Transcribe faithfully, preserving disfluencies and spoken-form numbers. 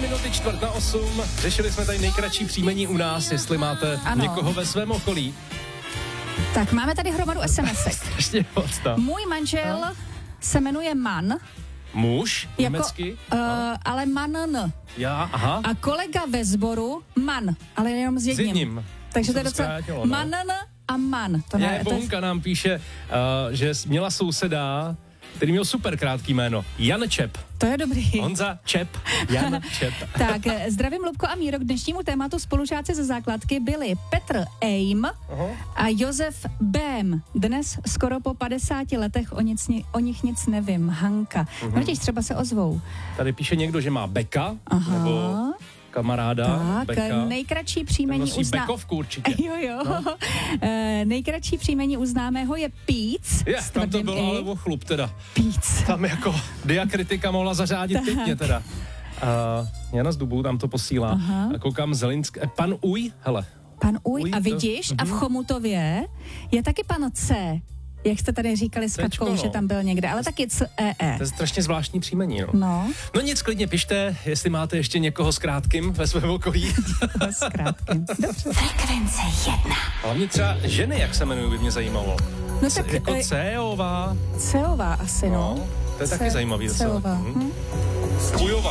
minuty čtvrt na osm. Řešili jsme tady nejkratší příjmení u nás, jestli máte Ano. někoho ve svém okolí. Tak máme tady hromadu SMSek. Strašně moc, no. Můj manžel se jmenuje Man, Muž, jako, německy. uh, ale Man. Já, aha. A kolega ve sboru Man, ale jenom s jedním. S jedním. Takže to je To docela zkrátilo, no. Man a Man. To Je, ne, to je, Bohunka nám píše, uh, že měla souseda, který měl super krátký jméno. Jan Čep. to je dobrý. Honza Čep. Jan Čep. Tak, eh, zdravím Lubko a Míro. K dnešnímu tématu spolužáci ze základky byli Petr Aim Aha. a Josef Bém. Dnes skoro po padesáti letech o, nic, o nich nic nevím. Hanka. Mhm. No těž třeba se ozvou. Tady píše někdo, že má Beka, Aha. nebo kamaráda Tak, Beka. nejkratší Ten příjmení nosí uzná... bekovku určitě. Jo, jo. No. E, nejkratší příjmení u známého je Píc. Je, s tam to tvrdým bylo i. ale o chlup teda. Píc. Tam jako diakritika mohla zařádit Tak. pěkně teda. Uh, Jana z Dubů tam to posílá. Aha. A koukám Zelinsk... eh, Pan Uj, hele. Pan Uj. Uj, A to- vidíš, a v mhm. Chomutově je taky pan C. Jak jste tady říkali s Cčko, Katkou, no. že tam byl někde, ale taky C E E. To je strašně zvláštní příjmení, no. No, No nic, klidně pište, jestli máte ještě někoho s krátkým ve svém okolí. zkrátky. Dobře. Frekvence jedna. Hlavně třeba ženy, jak se jmenují, by mě zajímalo. No tak Jako e, Ceová. Ceová asi, no. No, to je taky Ce- zajímavý docela. Ceová. Hm. Hm. Kujová.